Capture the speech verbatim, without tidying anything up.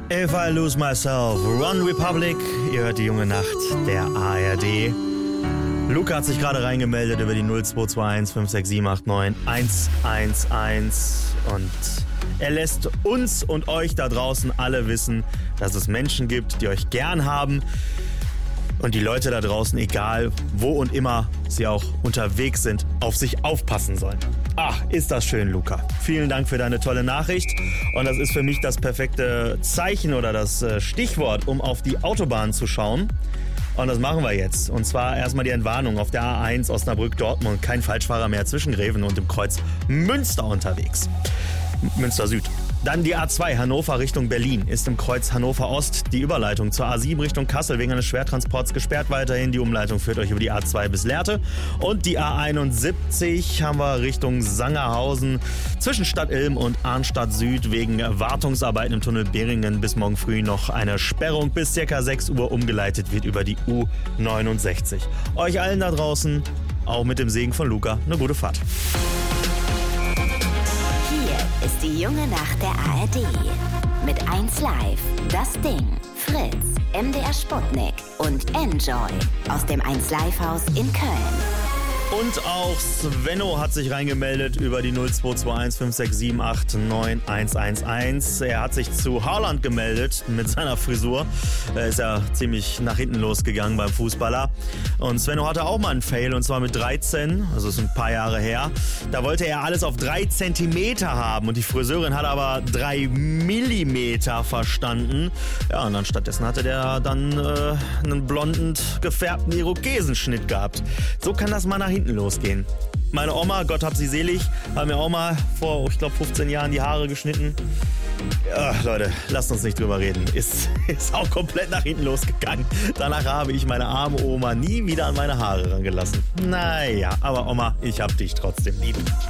If I Lose Myself, One Republic, ihr hört die junge Nacht der A R D. Luca hat sich gerade reingemeldet über die null zwei zwei eins fünf sechs sieben acht neun eins eins eins und er lässt uns und euch da draußen alle wissen, dass es Menschen gibt, die euch gern haben und die Leute da draußen, egal wo und immer sie auch unterwegs sind, auf sich aufpassen sollen. Ach, ist das schön, Luca. Vielen Dank für deine tolle Nachricht. Und das ist für mich das perfekte Zeichen oder das Stichwort, um auf die Autobahn zu schauen. Und das machen wir jetzt. Und zwar erstmal die Entwarnung auf der A eins Osnabrück-Dortmund. Kein Falschfahrer mehr zwischen Greven und dem Kreuz Münster unterwegs. Münster Süd. Dann die A zwei Hannover Richtung Berlin ist im Kreuz Hannover Ost. Die Überleitung zur A sieben Richtung Kassel wegen eines Schwertransports gesperrt weiterhin. Die Umleitung führt euch über die A zwei bis Lehrte. Und die A einundsiebzig haben wir Richtung Sangerhausen zwischen Stadt Ilm und Arnstadt Süd wegen Wartungsarbeiten im Tunnel Beringen bis morgen früh noch eine Sperrung bis ca. sechs Uhr umgeleitet wird über die U neunundsechzig. Euch allen da draußen, auch mit dem Segen von Luca, eine gute Fahrt. Ist die junge Nacht der A R D. Mit eins Live, Das Ding, Fritz, M D R Sputnik und Enjoy aus dem eins Live Haus in Köln. Und auch Svenno hat sich reingemeldet über die null zwei zwei eins fünf sechs sieben acht neun eins eins eins. Er hat sich zu Haaland gemeldet mit seiner Frisur. Er ist ja ziemlich nach hinten losgegangen beim Fußballer. Und Svenno hatte auch mal einen Fail, und zwar mit dreizehn, also ist ein paar Jahre her. Da wollte er alles auf drei Zentimeter haben und die Friseurin hat aber drei Millimeter verstanden. Ja, und dann stattdessen hatte der dann äh, einen blonden, gefärbten Irokesenschnitt gehabt. So kann das mal nach hinten losgehen. Meine Oma, Gott hab sie selig, hat mir auch mal vor, ich glaube, fünfzehn Jahren die Haare geschnitten. Ja, Leute, lasst uns nicht drüber reden. Ist, ist auch komplett nach hinten losgegangen. Danach habe ich meine arme Oma nie wieder an meine Haare rangelassen. Naja, aber Oma, ich hab dich trotzdem lieb.